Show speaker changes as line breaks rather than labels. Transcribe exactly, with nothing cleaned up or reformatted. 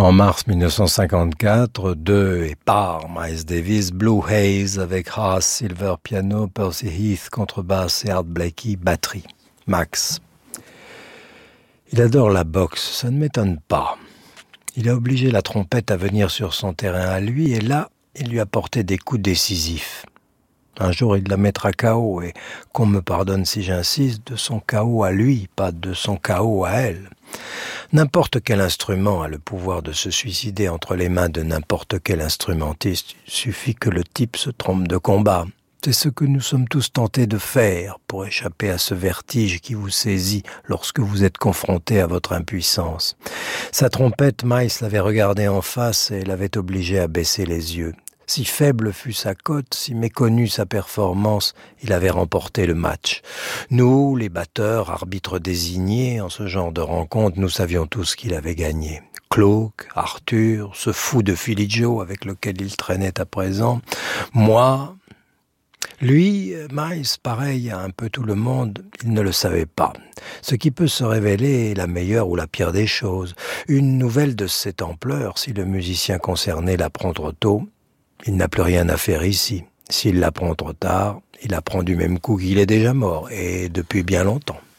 En mars mille neuf cent cinquante-quatre, deux et par Miles Davis, Blue Haze avec Haas, Silver piano, Percy Heath contrebasse et Art Blakey batterie. Max. Il adore la boxe, ça ne m'étonne pas. Il a obligé la trompette à venir sur son terrain à lui et là, il lui a porté des coups décisifs. Un jour, il la mettra K O et qu'on me pardonne si j'insiste, de son K O à lui, pas de son K O à elle. N'importe quel instrument a le pouvoir de se suicider entre les mains de n'importe quel instrumentiste. Il suffit que le type se trompe de combat. C'est ce que nous sommes tous tentés de faire pour échapper à ce vertige qui vous saisit lorsque vous êtes confronté à votre impuissance. Sa trompette, Miles l'avait regardé en face et l'avait obligé à baisser les yeux. Si faible fut sa cote, si méconnue sa performance, il avait remporté le match. Nous, les batteurs, arbitres désignés, en ce genre de rencontre, nous savions tous qu'il avait gagné. Claude, Arthur, ce fou de Philly Joe avec lequel il traînait à présent, moi... Lui, Miles, pareil à un peu tout le monde, il ne le savait pas. Ce qui peut se révéler est la meilleure ou la pire des choses. Une nouvelle de cette ampleur, si le musicien concerné l'apprend trop tôt, il n'a plus rien à faire ici. S'il l'apprend trop tard, il apprend du même coup qu'il est déjà mort, et depuis bien longtemps.